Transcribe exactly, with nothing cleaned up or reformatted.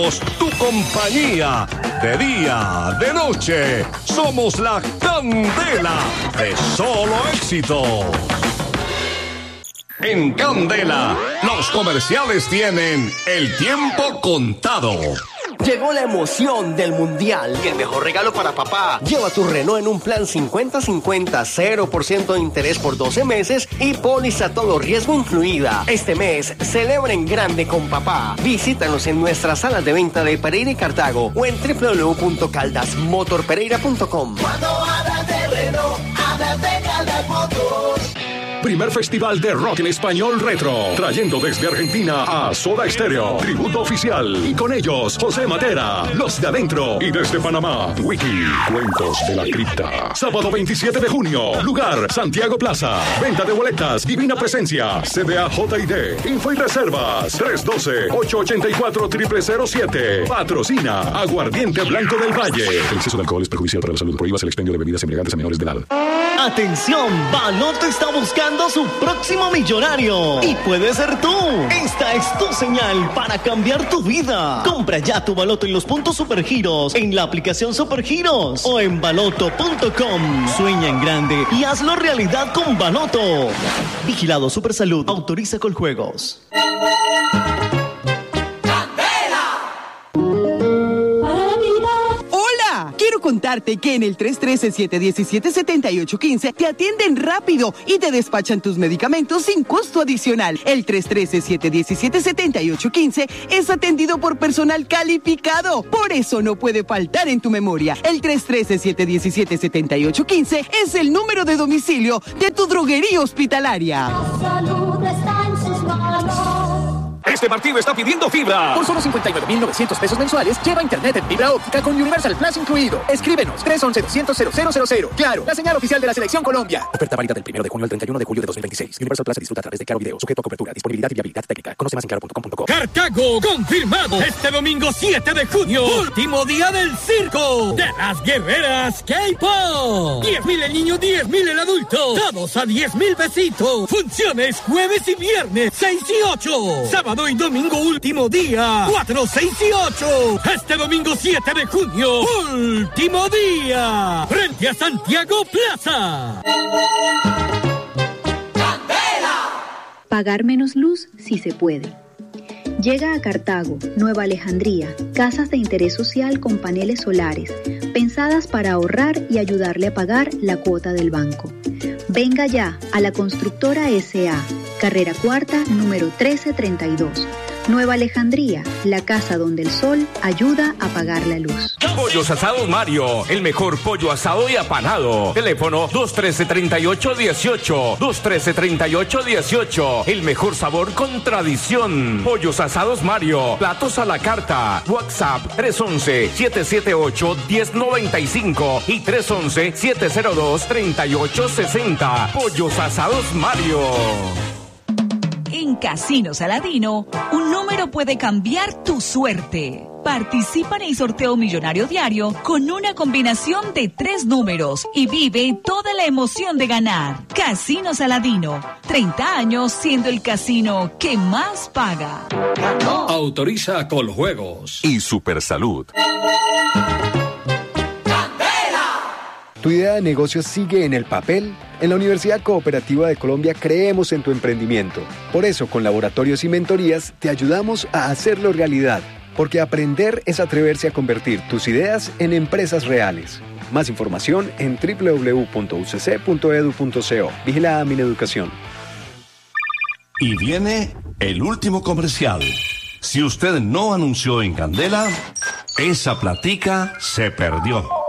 Tu compañía, de día, de noche, somos la candela de Solo Éxitos. En Candela, los comerciales tienen el tiempo contado. Llegó la emoción del Mundial y el mejor regalo para papá. Lleva tu Renault en un plan cincuenta cincuenta, cero por ciento de interés por doce meses y póliza todo riesgo incluida. Este mes, celebra en grande con papá. Visítanos en nuestras salas de venta de Pereira y Cartago o en doble u doble u doble u punto caldas motor pereira punto com. Cuando hablas de Renault, hablas de Caldas Motors. Primer Festival de Rock en Español Retro, trayendo desde Argentina a Soda Stereo, tributo oficial, y con ellos José Matera, Los de Adentro, y desde Panamá, Wiki, Cuentos de la Cripta. Sábado veintisiete de junio, lugar Santiago Plaza, venta de boletas, Divina Presencia, C D A J I D, info y reservas, tres uno dos, ocho ocho cuatro, cero cero cero siete, patrocina Aguardiente Blanco del Valle. El exceso de alcohol es perjudicial para la salud, prohíbas el expendio de bebidas embriagantes a menores de edad. Atención, Baloto está buscando su próximo millonario y puede ser tú. Esta es tu señal para cambiar tu vida. Compra ya tu Baloto en los puntos Supergiros, en la aplicación Supergiros o en baloto punto com. Sueña en grande y hazlo realidad con Baloto. Vigilado Supersalud, autoriza Coljuegos. Quiero contarte que en el tres uno tres, siete uno siete, siete ocho uno cinco te atienden rápido y te despachan tus medicamentos sin costo adicional. El tres uno tres, siete uno siete, siete ocho uno cinco es atendido por personal calificado. Por eso no puede faltar en tu memoria. El tres uno tres, siete uno siete, siete ocho uno cinco es el número de domicilio de tu droguería hospitalaria. La salud está en sus manos. Este partido está pidiendo fibra. Por solo cincuenta y nueve mil novecientos pesos mensuales, lleva internet en fibra óptica con Universal Plus incluido. Escríbenos tres once, doscientos, cero cero cero cero. Claro, la señal oficial de la Selección Colombia. Oferta válida del primero de junio al treinta y uno de julio de dos mil veintiséis. Universal Plus se disfruta a través de Claro Video. Sujeto a cobertura, disponibilidad y viabilidad técnica. Conoce más en claro punto com punto co. Cartago, confirmado. Este domingo siete de junio, último día del circo de las guerreras K-Pop. diez mil el niño, diez mil el adulto. Todos a diez mil pesitos. Funciones jueves y viernes seis y ocho. Sábado y domingo último día cuatro, seis y ocho. Este domingo siete de junio, último día. Frente a Santiago Plaza. Pagar menos luz si se puede. Llega a Cartago, Nueva Alejandría, casas de interés social con paneles solares, pensadas para ahorrar y ayudarle a pagar la cuota del banco. Venga ya a la Constructora S A, carrera cuarta, número trece treinta y dos. Nueva Alejandría, la casa donde el sol ayuda a apagar la luz. Pollos Asados Mario, el mejor pollo asado y apanado. Teléfono dos uno tres, tres ocho uno ocho, dos uno tres, tres ocho uno ocho. El mejor sabor con tradición. Pollos Asados Mario, platos a la carta. WhatsApp tres once, siete siete ocho, diez noventa y cinco y tres once, siete cero dos, treinta y ocho sesenta. Pollos Asados Mario. En Casino Saladino, un número puede cambiar tu suerte. Participa en el sorteo millonario diario con una combinación de tres números y vive toda la emoción de ganar. Casino Saladino, treinta años siendo el casino que más paga. Autoriza Coljuegos y Supersalud. ¿Tu idea de negocio sigue en el papel? En la Universidad Cooperativa de Colombia creemos en tu emprendimiento. Por eso, con laboratorios y mentorías, te ayudamos a hacerlo realidad. Porque aprender es atreverse a convertir tus ideas en empresas reales. Más información en doble u doble u doble u punto u c c punto e d u punto co. Vigilada Mineducación. Y viene el último comercial. Si usted no anunció en Candela, esa platica se perdió.